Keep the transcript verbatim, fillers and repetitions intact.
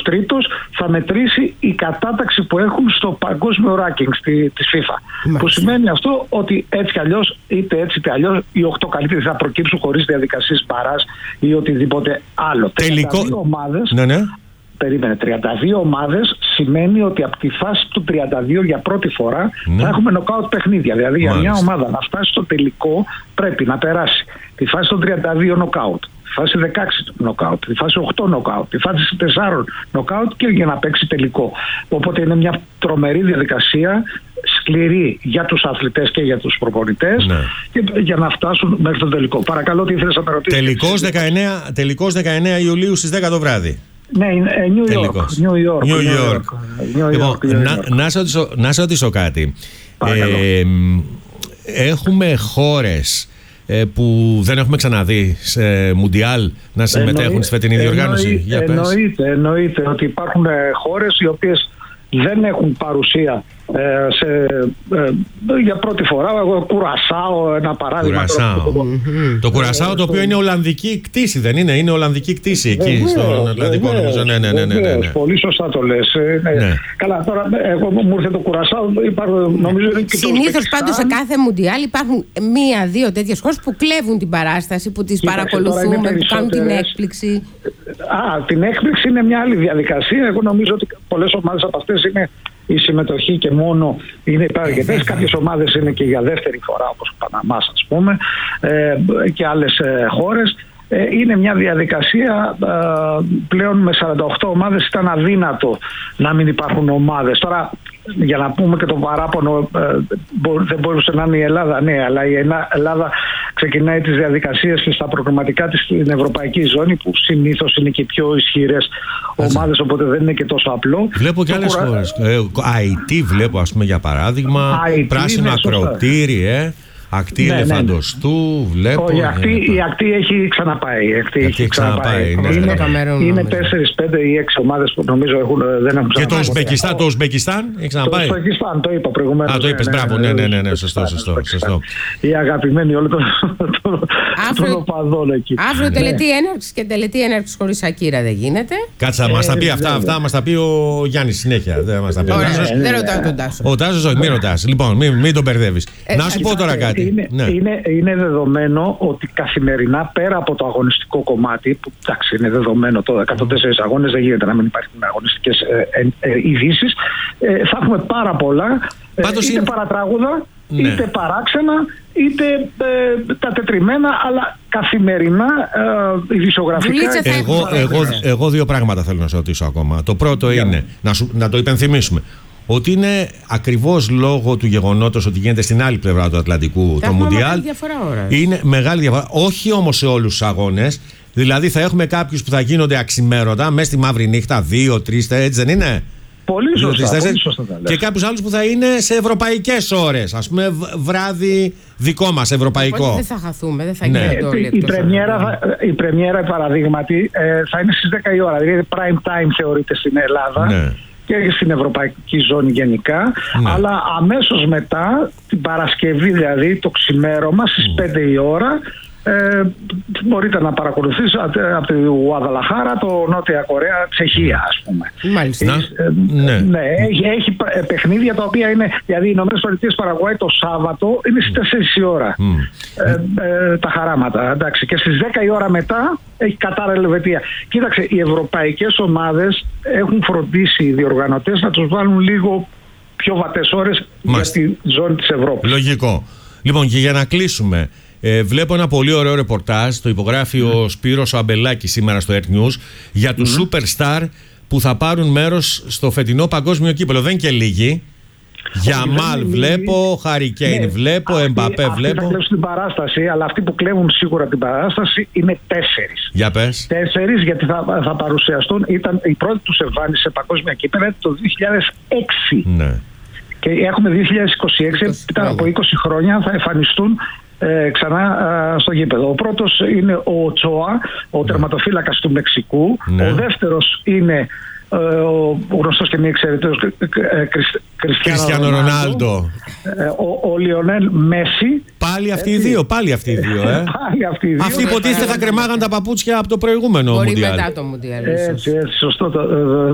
τρίτος θα μετρήσει η κατάταξη που έχουν στο παγκόσμιο ranking στη, της FIFA. Μάλιστα. Που σημαίνει αυτό ότι έτσι αλλιώς, είτε έτσι είτε αλλιώς, οι οκτώ καλύτεροι θα προκύψουν χωρίς διαδικασίες μπαράζ ή οτιδήποτε άλλο. Τελικό... ομάδες, ναι, ναι. Περίμενε, τριάντα δύο ομάδες σημαίνει ότι από τη φάση του τριάντα δύο για πρώτη φορά ναι. θα έχουμε νοκάουτ παιχνίδια. Δηλαδή Μάλιστα. για μια ομάδα να φτάσει στο τελικό πρέπει να περάσει τη φάση των τριάντα δύο νοκάουτ, τη φάση δεκαέξι νοκάουτ, τη φάση οκτώ νοκάουτ, τη φάση τέσσερα νοκάουτ και για να παίξει τελικό. Οπότε είναι μια τρομερή διαδικασία, σκληρή για τους αθλητές και για τους προπονητές, ναι. και για να φτάσουν μέχρι το τελικό. Παρακαλώ, τι ήθελες να με ρωτήσεις? Τελικός δεκαεννέα, τελικός δεκαεννέα Ιουλίου στις δέκα το βράδυ. Ναι, New York. New York. New York. New York. Λοιπόν, New York. Να, να, σε ρωτήσω, να σε ρωτήσω κάτι. Ε, έχουμε χώρες ε, που δεν έχουμε ξαναδεί σε Μουντιάλ να συμμετέχουν εννοεί, στη φετινή διοργάνωση. Εννοεί, Για πες. εννοείται, εννοείται ότι υπάρχουν χώρες οι οποίες δεν έχουν παρουσία ε, σε, ε, για πρώτη φορά. Εγώ Κουρασάο, ένα παράδειγμα. Κουρασάο. Το, mm-hmm. το Κουρασάο, το οποίο είναι Ολλανδική κτήση, δεν είναι? Είναι Ολλανδική κτήση εκεί βεβαίως, στον Ατλαντικό, νομίζω. Ναι, ναι, ναι, ναι, ναι, ναι. Πολύ σωστά το λες. Ναι. Ναι. Καλά, τώρα εγώ μου ήρθε το Κουρασάο. Συνήθως πάντως σε κάθε Μουντιάλ υπάρχουν μία-δύο τέτοιες χώρες που κλέβουν την παράσταση, που τις παρακολουθούμε, που κάνουν την έκπληξη. Α, την έκπληξη είναι μια άλλη διαδικασία. Εγώ νομίζω ότι πολλές ομάδες από αυτές είναι η συμμετοχή και μόνο είναι αρκετές. Κάποιες ομάδες είναι και για δεύτερη φορά, όπως ο Παναμάς ας πούμε, ε, και άλλες ε, χώρες. Ε, είναι μια διαδικασία ε, πλέον με σαράντα οκτώ ομάδες ήταν αδύνατο να μην υπάρχουν ομάδες. Τώρα για να πούμε και το παράπονο, ε, μπο, δεν μπορούσε να είναι η Ελλάδα, ναι, αλλά η Ελλάδα ξεκινάει τις διαδικασίες και στα προγραμματικά της στην Ευρωπαϊκή Ζώνη, που συνήθως είναι και πιο ισχυρές ομάδες, οπότε δεν είναι και τόσο απλό. Βλέπω και άλλες κουρα... χώρες. Ε, Αϊτή βλέπω, ας πούμε, για παράδειγμα. Αϊτή, πράσινο ναι, ακροτήρι, ε. Ακτή ναι, ελεφαντοστού, ναι. βλέπω. Όχι, η ακτή, η ακτή έχει ξαναπάει. Η ακτή έχει ξαναπάει. Ναι, είναι ναι. είναι τέσσερις, πέντε ή έξι ομάδες που νομίζω έχουν, δεν έχουν ξαναπάει. Και το Ουσμπεκιστάν, το Ουσμπεκιστάν έχει ξαναπάει. Το Ουσμπεκιστάν, το είπα προηγουμένως. Α, το είπες, μπράβο, ναι, ναι, ναι, ναι, σωστό, σωστό, σωστό. Η αγαπημένη όλων των οπαδών εκεί. Αύριο τελετή έναρξης, και τελετή έναρξης χωρίς Ακύρα δεν γίνεται. Κάτσα, μας τα πει αυτά, αυτά μας τα πει ο Γιάννης συνέχεια. Δεν δεν ρωτάω τον Τάσο. Ο Τάσος, όχι, μην ρωτάς. Λοιπόν, μην τον μπερδεύεις. Να σου πω τώρα κάτι. Είναι, είναι δεδομένο ότι καθημερινά, πέρα από το αγωνιστικό κομμάτι, που εντάξει είναι δεδομένο τώρα, εκατόν τέσσερις αγώνες δεν γίνεται να μην υπάρχουν αγωνιστικές ε, ε, ε, ειδήσεις, ε, θα έχουμε πάρα πολλά, ε, είτε είναι... παρατράγουδα, ναι. είτε παράξενα, είτε ε, τα τετριμένα, αλλά καθημερινά ε, ειδησιογραφικά. Εγώ, εγώ, εγώ δύο πράγματα θέλω να σε ρωτήσω ακόμα. Το πρώτο yeah. είναι, να, σου, να το υπενθυμίσουμε, ότι είναι ακριβώς λόγω του γεγονότος ότι γίνεται στην άλλη πλευρά του Ατλαντικού το Μουντιάλ. Είναι μεγάλη διαφορά. Όχι όμως σε όλους τους αγώνες. Δηλαδή θα έχουμε κάποιους που θα γίνονται αξιμέρωτα μέσα στη μαύρη νύχτα, δύο, τρεις, έτσι δεν είναι? Πολύ σωστά, πολύ σωστά. Και κάποιους άλλους που θα είναι σε ευρωπαϊκές ώρες. Ας πούμε βράδυ δικό μας, ευρωπαϊκό. Οπότε δεν θα χαθούμε, δεν θα γίνει το όλη. Η πρεμιέρα, η πρεμιέρα παραδείγματι θα είναι στις δέκα η ώρα. Δηλαδή prime time θεωρείται στην Ελλάδα. Ναι. Και στην Ευρωπαϊκή Ζώνη γενικά, ναι. αλλά αμέσως μετά, την Παρασκευή δηλαδή, το ξημέρωμα στις mm. πέντε η ώρα, ε, μπορείτε να παρακολουθήσετε από τη Γουαδαλαχάρα, το Νότια Κορέα, Τσεχία ας πούμε. Μάλιστα. Ε, ναι. ναι, έχει, έχει παιχνίδια τα οποία είναι, δηλαδή οι Ηνωμένες Πολιτείες Παραγουάη το Σάββατο είναι στις τέσσερις η ώρα. Mm. Ε, ε, τα χαράματα, εντάξει. Και στις δέκα η ώρα μετά έχει Κατάρ Ελβετία. Κοίταξε, οι ευρωπαϊκές ομάδες έχουν φροντίσει οι διοργανωτές να τους βάλουν λίγο πιο βατές ώρες για τη ζώνη της Ευρώπης. Λογικό. Λοιπόν, και για να κλείσουμε, ε, βλέπω ένα πολύ ωραίο ρεπορτάζ, το υπογράφει mm. ο Σπύρος ο Αμπελάκης σήμερα στο Earth News, για τους mm. superstar που θα πάρουν μέρος στο φετινό παγκόσμιο κύπελλο. Δεν και λίγοι. Γιαμάλ βλέπω, Χάρι Κέιν ναι, βλέπω, Εμπαπέ βλέπω. Θα κλέψουν την παράσταση, αλλά αυτοί που κλέβουν σίγουρα την παράσταση είναι τέσσερις. Για πες. Τέσσερις, γιατί θα, θα παρουσιαστούν. Ήταν η πρώτη τους εμφάνιση σε παγκόσμια κύπελλα το δύο χιλιάδες έξι. Ναι. Και έχουμε δύο χιλιάδες είκοσι έξι, μετά από είκοσι χρόνια θα εμφανιστούν ε, ξανά ε, στο γήπεδο. Ο πρώτος είναι ο Τσόα, ο ναι. τερματοφύλακας του Μεξικού. Ναι. Ο δεύτερος είναι ο γνωστός και μη εξαιρετικός Κριστιάνο Ρονάλντο, ο, ο Λιονέλ Μέση. Πάλι αυτοί οι δύο, πάλι αυτοί οι δύο, ε. πάλι αυτοί οι δύο. Αυτοί υποτίθεται θα κρεμάγαν τα παπούτσια από το προηγούμενο Μουντιάλ. Μπορεί μετά το Μουντιάλ. Έτσι, έτσι, σωστό το,